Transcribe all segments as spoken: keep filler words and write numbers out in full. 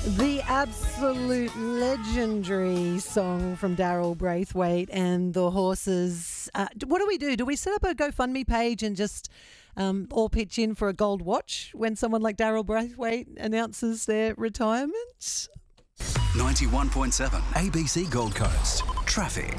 The absolute legendary song from Daryl Braithwaite and the Horses. Uh, what do we do? Do we set up a GoFundMe page and just um, all pitch in for a gold watch when someone like Daryl Braithwaite announces their retirement? ninety-one point seven A B C Gold Coast. Traffic.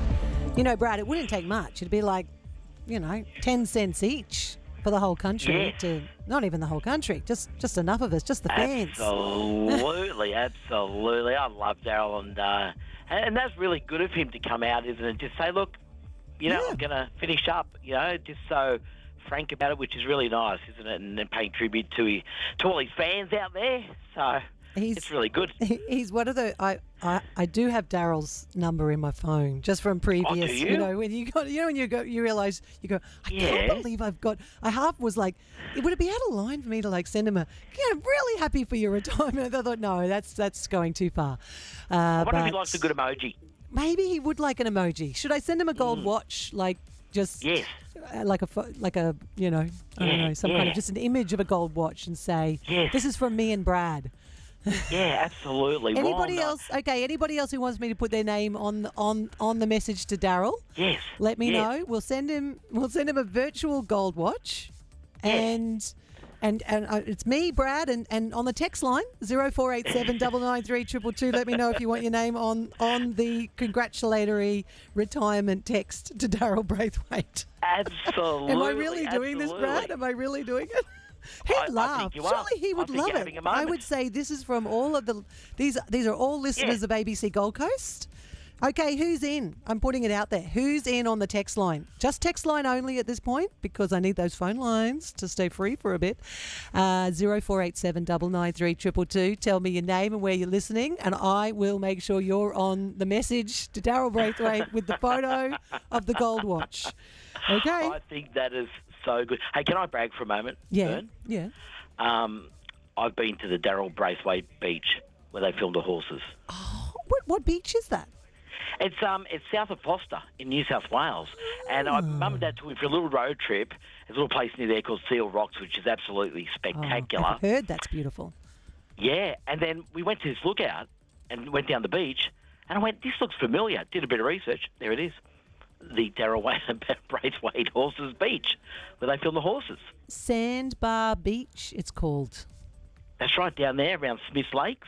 You know, Brad, it wouldn't take much. It'd be like, you know, ten cents each for the whole country. Yes. To not even the whole country, just just enough of us, just the fans. Absolutely, absolutely. I love Daryl, and uh, and that's really good of him to come out, isn't it? Just say, look, you know, Yeah. I'm going to finish up, you know, just so frank about it, which is really nice, isn't it? And then paying tribute to his, to all his fans out there. So He's it's really good. He's one of the. I, I, I do have Daryl's number in my phone just from previous. Oh, do you? know when you got you know when you go you realise you go I Yeah. can't believe I've got. I half was like, would it be out of line for me to like send him a? Yeah, I'm really happy for your retirement. I thought no, that's that's going too far. Uh, I wonder if he but likes a good emoji. maybe he would like an emoji. Should I send him a gold watch? Like just Yes. uh, like a pho- like a you know I don't Yeah, know some kind yeah. of just an image of a gold watch and say Yes. this is from me and Brad. Yeah, absolutely. Anybody Why not? else? Okay. Anybody else who wants me to put their name on the, on on the message to Daryl? Yes. Let me yes. know. We'll send him. We'll send him a virtual gold watch, Yeah. and and and uh, it's me, Brad, and, and on the text line zero four eight seven double nine three triple two. Let me know if you want your name on on the congratulatory retirement text to Daryl Braithwaite. Absolutely. Am I really doing this, absolutely. Brad? Am I really doing it? He'd I- I laugh. think you are. Surely he I would think love you're it. having a I moment. would say this is from all of the these these are all listeners Yeah. of A B C Gold Coast. Okay, who's in? I'm putting it out there. Who's in on the text line? Just text line only at this point because I need those phone lines to stay free for a bit. Uh, zero four eight seven double nine three triple two. Tell me your name and where you're listening, and I will make sure you're on the message to Daryl Braithwaite with the photo of the gold watch. Okay. I think that is so good. Hey, can I brag for a moment? Yeah. Vern? Yeah. Um, I've been to the Daryl Braithwaite beach where they filmed the horses. What what beach is that? It's um it's south of Foster in New South Wales, and I, mum and dad took me for a little road trip. There's a little place near there called Seal Rocks, which is absolutely Oh, spectacular. I've heard that's beautiful. Yeah, and then we went to this lookout and went down the beach, and I went, this looks familiar. Did a bit of research. There it is. The Daryl Braithwaite Horses Beach, where they film the horses. Sandbar Beach, it's called. That's right, down there around Smiths Lakes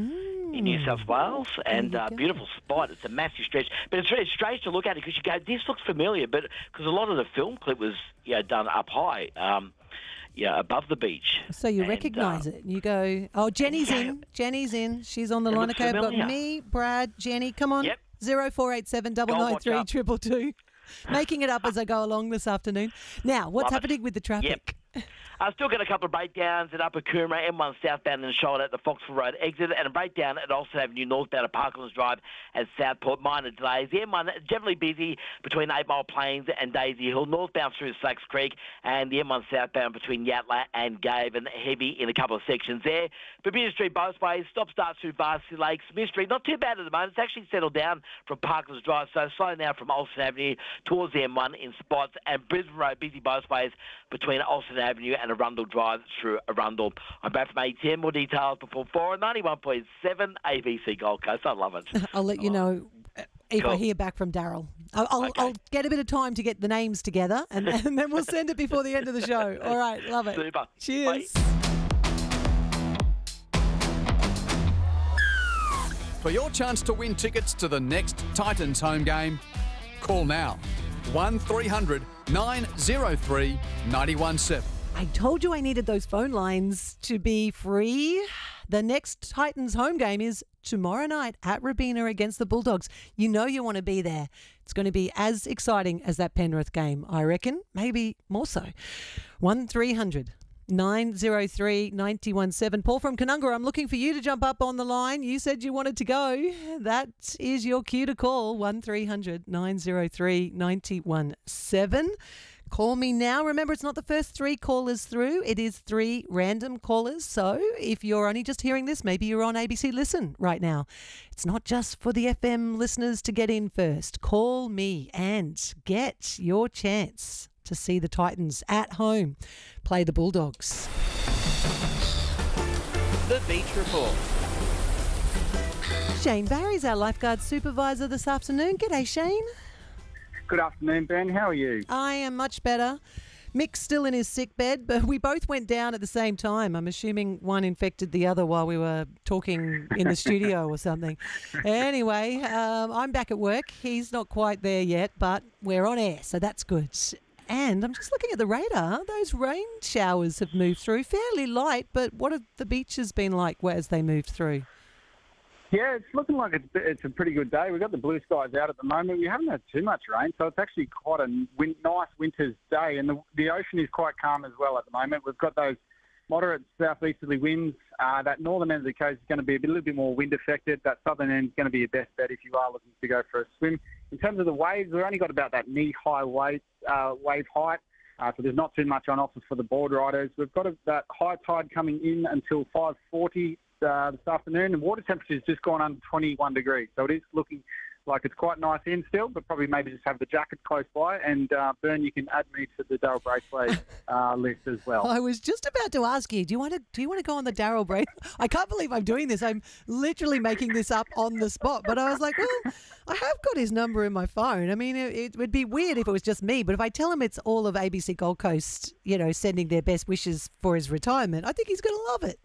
in New South Wales. And you uh, go. beautiful spot. It's a massive stretch. But it's, it's strange to look at it because you go, this looks familiar. But because a lot of the film clip was you know, done up high, um, yeah, above the beach. So you And, recognise uh, it. You go, oh, Jenny's Yeah. in. Jenny's in. She's on the It line. looks Okay, I've got familiar. me, Brad, Jenny. Come on. Yep. Zero four eight seven double Go nine watch three up. triple two. Making it up as I go along this afternoon. Now, what's Love it. happening with the traffic? I've still got a couple of breakdowns at Upper Coomera, M one southbound and shoulder at the Foxville Road exit, and a breakdown at Olsen Avenue northbound at Parklands Drive at Southport. Minor delays. The M one generally busy between Eight Mile Plains and Daisy Hill, northbound through Slacks Creek, and the M one southbound between Yatla and Gaven, heavy in a couple of sections there. Bermuda Street both ways, stop start through Varsity Lake, Smith Street, not too bad at the moment. It's actually settled down from Parklands Drive, so slow now from Olsen Avenue towards the M one in spots, and Brisbane Road busy both ways between Olsen Avenue and Arundel Drive through Arundel. I'm back from A T M. More details before four on ninety-one point seven A B C Gold Coast. I love it. I'll let you know uh, if I Cool. hear back from Daryl. I'll, I'll, Okay. I'll get a bit of time to get the names together, and, and then we'll send it before the end of the show. All right, love it. Super. Cheers. Bye. For your chance to win tickets to the next Titans home game, call now. one three hundred nine oh three nine one seven. I told you I needed those phone lines to be free. The next Titans home game is tomorrow night at Robina against the Bulldogs. You know you want to be there. It's going to be as exciting as that Penrith game, I reckon. Maybe more so. one three hundred nine oh three nine one seven. Paul from Canunga, I'm looking for you to jump up on the line. You said you wanted to go. That is your cue to call. one three hundred nine oh three nine one seven. Call me now. Remember, it's not the first three callers through. It is three random callers. So if you're only just hearing this, maybe you're on A B C Listen right now. It's not just for the F M listeners to get in first. Call me and get your chance to see the Titans at home play the Bulldogs. The Beach Report. Shane Barry's our lifeguard supervisor this afternoon. G'day, Shane. Good afternoon, Ben. How are you? I am much better. Mick's still in his sick bed, but we both went down at the same time. I'm assuming one infected the other while we were talking in the studio or something. Anyway, um, I'm back at work. He's not quite there yet, but we're on air, so that's good. And I'm just looking at the radar. Those rain showers have moved through, fairly light, but what have the beaches been like as they moved through? Yeah, it's looking like it's, it's a pretty good day. We've got the blue skies out at the moment. We haven't had too much rain, so it's actually quite a win- nice winter's day. And the, the ocean is quite calm as well at the moment. We've got those moderate southeasterly winds. Uh, that northern end of the coast is going to be a, bit, a little bit more wind affected. That southern end is going to be your best bet if you are looking to go for a swim. In terms of the waves, we've only got about that knee-high wave, uh, wave height. Uh, so there's not too much on offer for the board riders. We've got a, that high tide coming in until five forty uh, this afternoon, and water temperature's just gone under twenty-one degrees. So it is looking like it's quite nice in still, but probably maybe just have the jacket close by. And uh, Bern, you can add me to the Darryl Braithwaite uh, list as well. I was just about to ask you, do you want to do you want to go on the Darryl Braithwaite? I can't believe I'm doing this. I'm literally making this up on the spot. But I was like, well, I have got his number in my phone. I mean, it, it would be weird if it was just me. But if I tell him it's all of A B C Gold Coast, you know, sending their best wishes for his retirement, I think he's going to love it.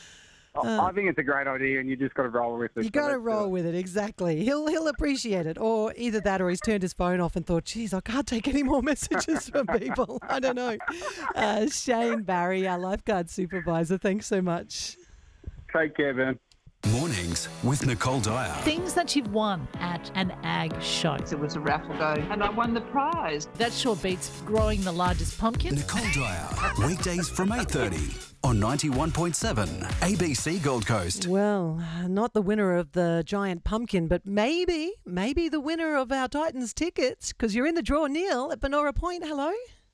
Uh, I think it's a great idea, and you just got to roll with it. You got to roll with it, exactly. He'll he'll appreciate it, or either that, or he's turned his phone off and thought, "Geez, I can't take any more messages from people." I don't know. Uh, Shane Barry, our lifeguard supervisor. Thanks so much. Take care, Ben. Mornings with Nicole Dyer. Things that you've won at an ag show. It was a raffle go and I won the prize. That sure beats growing the largest pumpkin. Nicole Dyer, weekdays from eight thirty on ninety-one point seven A B C Gold Coast. Well, not the winner of the giant pumpkin, but maybe, maybe the winner of our Titans tickets, because you're in the draw. Neil at Benora Point, hello.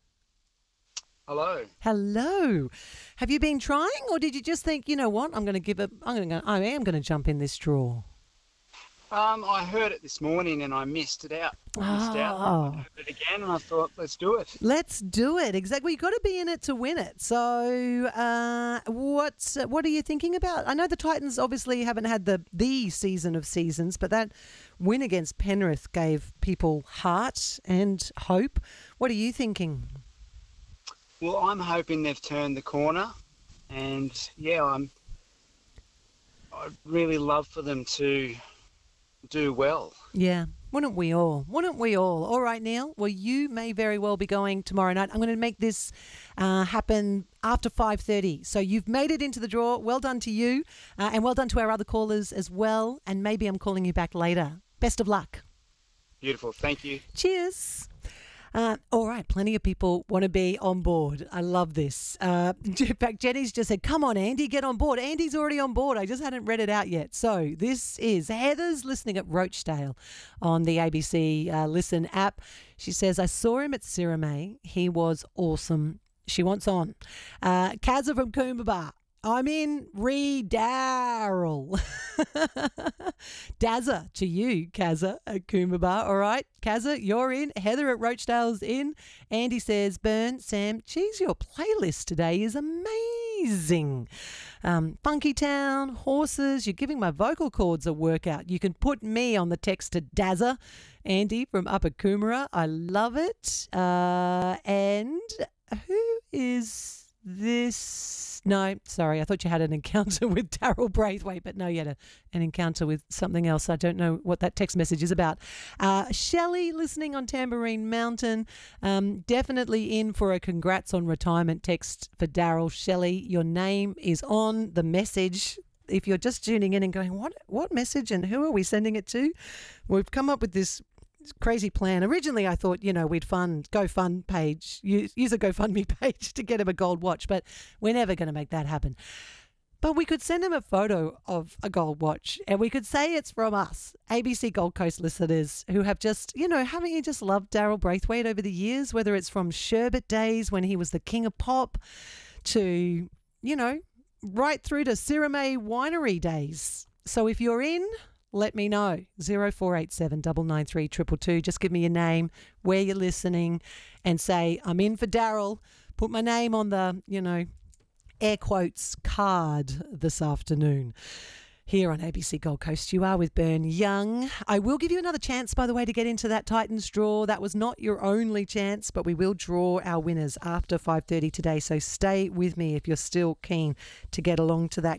Hello. Hello. Have you been trying, or did you just think, you know what, I'm going to give it, I'm going to, I am going to jump in this draw? Um, I heard it this morning and I missed it out. I missed out. Oh. I heard it again and I thought, let's do it. Let's do it. Exactly. You've got to be in it to win it. So uh, what's, what are you thinking about? I know the Titans obviously haven't had the, the season of seasons, but that win against Penrith gave people heart and hope. What are you thinking? Well, I'm hoping they've turned the corner, and yeah, I'm. I'd really love for them to do well. Yeah, wouldn't we all? Wouldn't we all? All right, Neil. Well, you may very well be going tomorrow night. I'm going to make this uh, happen after five thirty. So you've made it into the draw. Well done to you, uh, and well done to our other callers as well. And maybe I'm calling you back later. Best of luck. Beautiful. Thank you. Cheers. Uh, all right, plenty of people want to be on board. I love this. Uh, in fact, Jenny's just said, come on, Andy, get on board. Andy's already on board. I just hadn't read it out yet. So this is Heather's listening at Rochdale on the A B C uh, Listen app. She says, I saw him at Sirame. He was awesome. She wants on. Uh, Kazza from Coomba. I'm in re Darryl. Dazza to you, Kazza at Coomba. All right, Kazza, you're in. Heather at Rochdale's in. Andy says, Bern, Sam, geez, your playlist today is amazing. Um, Funky Town, horses. You're giving my vocal cords a workout. You can put me on the text to Dazza. Andy from Upper Coomera. I love it. Uh, and who is this? No, sorry. I thought you had an encounter with Darryl Braithwaite, but no, you had a, an encounter with something else. I don't know what that text message is about. Uh, Shelley, listening on Tambourine Mountain, um, definitely in for a congrats on retirement text for Darryl. Shelley, your name is on the message. If you're just tuning in and going, what what message and who are we sending it to? We've come up with this crazy plan. Originally, I thought, you know, we'd fund GoFund page, use, use a GoFundMe page to get him a gold watch, but we're never going to make that happen. But we could send him a photo of a gold watch and we could say it's from us, A B C Gold Coast listeners who have just, you know, haven't you just loved Darryl Braithwaite over the years, whether it's from Sherbet days when he was the king of pop to, you know, right through to Sirame Winery days. So if you're in, let me know. zero four eight seven nine nine three two two two. Just give me your name, where you're listening, and say, I'm in for Darryl. Put my name on the, you know, air quotes card this afternoon. Here on A B C Gold Coast, you are with Bern Young. I will give you another chance, by the way, to get into that Titans draw. That was not your only chance, but we will draw our winners after five thirty today. So stay with me if you're still keen to get along to that